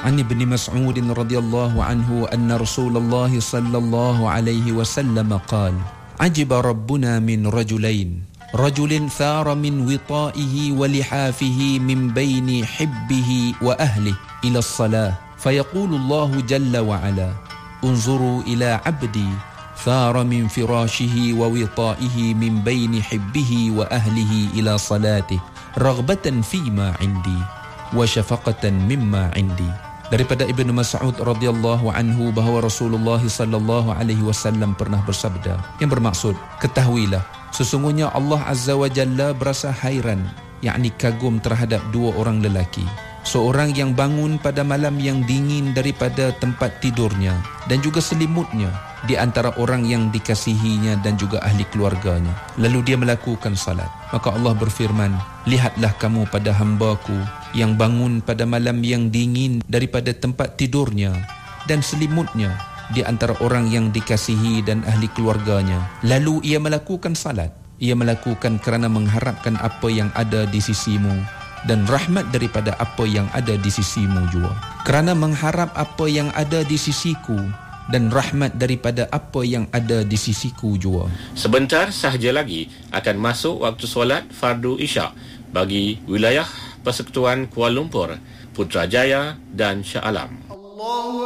عن ابن مسعود رضي الله عنه أن رسول الله صلى الله عليه وسلم قال عجب ربنا من رجلين رجل ثار من وطائه ولحافه من بين حبه وأهله إلى الصلاة فيقول الله جل وعلا انظروا إلى عبدي ثار من فراشه ووطائه من بين حبه وأهله إلى صلاته رغبة فيما عندي وشفقة مما عندي. Daripada Ibnu Mas'ud radhiyallahu anhu bahawa Rasulullah sallallahu alaihi wasallam pernah bersabda yang bermaksud, ketahuilah sesungguhnya Allah Azza wa Jalla berasa hairan, yakni kagum terhadap dua orang lelaki. Seorang yang bangun pada malam yang dingin daripada tempat tidurnya dan juga selimutnya di antara orang yang dikasihinya dan juga ahli keluarganya. Lalu dia melakukan salat. Maka Allah berfirman, lihatlah kamu pada hamba-Ku yang bangun pada malam yang dingin daripada tempat tidurnya dan selimutnya di antara orang yang dikasihi dan ahli keluarganya. Lalu ia melakukan salat. Ia melakukan kerana mengharapkan apa yang ada di sisimu dan rahmat daripada apa yang ada di sisimu juga. Kerana mengharap apa yang ada di sisiku dan rahmat daripada apa yang ada di sisiku juga. Sebentar sahaja lagi akan masuk waktu solat fardu Isyak bagi wilayah Persekutuan Kuala Lumpur, Putrajaya dan Shah Alam.